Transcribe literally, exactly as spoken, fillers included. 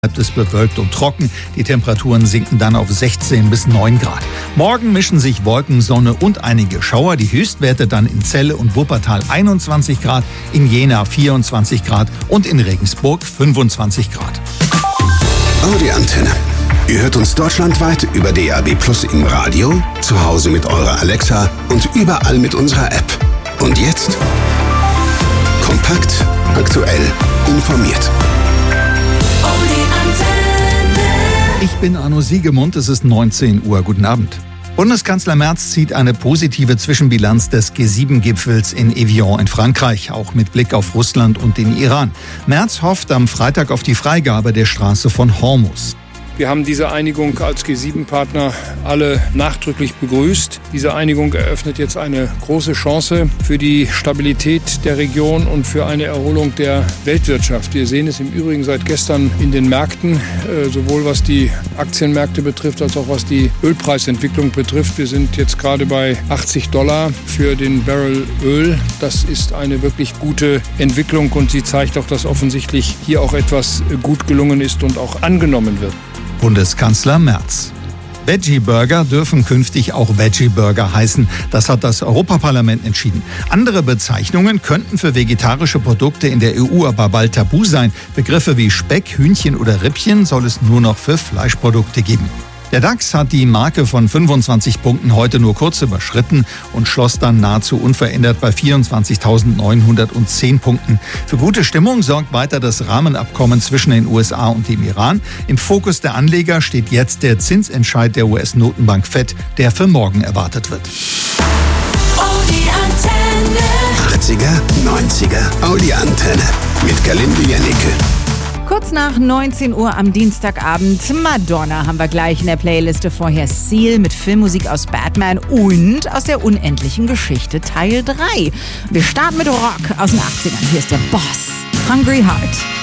Bleibt es bewölkt und trocken. Die Temperaturen sinken dann auf sechzehn bis neun Grad. Morgen mischen sich Wolken, Sonne und einige Schauer. Die Höchstwerte dann in Celle und Wuppertal einundzwanzig Grad, in Jena vierundzwanzig Grad und in Regensburg fünfundzwanzig Grad. Audi Antenne. Ihr hört uns deutschlandweit über D A B Plus im Radio, zu Hause mit eurer Alexa und überall mit unserer App. Und jetzt? Kompakt, aktuell, informiert. Ich bin Arno Siegemund, es ist neunzehn Uhr. Guten Abend. Bundeskanzler Merz zieht eine positive Zwischenbilanz des G sieben Gipfels in Evian in Frankreich, auch mit Blick auf Russland und den Iran. Merz hofft am Freitag auf die Freigabe der Straße von Hormuz. Wir haben diese Einigung als G sieben Partner alle nachdrücklich begrüßt. Diese Einigung eröffnet jetzt eine große Chance für die Stabilität der Region und für eine Erholung der Weltwirtschaft. Wir sehen es im Übrigen seit gestern in den Märkten, sowohl was die Aktienmärkte betrifft, als auch was die Ölpreisentwicklung betrifft. Wir sind jetzt gerade bei achtzig Dollar für den Barrel Öl. Das ist eine wirklich gute Entwicklung und sie zeigt auch, dass offensichtlich hier auch etwas gut gelungen ist und auch angenommen wird. Bundeskanzler Merz. Veggie-Burger dürfen künftig auch Veggie-Burger heißen. Das hat das Europaparlament entschieden. Andere Bezeichnungen könnten für vegetarische Produkte in der E U aber bald tabu sein. Begriffe wie Speck, Hühnchen oder Rippchen soll es nur noch für Fleischprodukte geben. Der DAX hat die Marke von fünfundzwanzig Punkten heute nur kurz überschritten und schloss dann nahezu unverändert bei vierundzwanzigtausendneunhundertzehn Punkten. Für gute Stimmung sorgt weiter das Rahmenabkommen zwischen den U S A und dem Iran. Im Fokus der Anleger steht jetzt der Zinsentscheid der U S-Notenbank Fed, der für morgen erwartet wird. achtziger, neunziger, Audi Antenne mit Galinde Jennecke. Kurz nach neunzehn Uhr am Dienstagabend Madonna haben wir gleich in der Playliste. Vorher Seal mit Filmmusik aus Batman und aus der unendlichen Geschichte Teil drei. Wir starten mit Rock aus den achtzigern. Hier ist der Boss, Hungry Heart.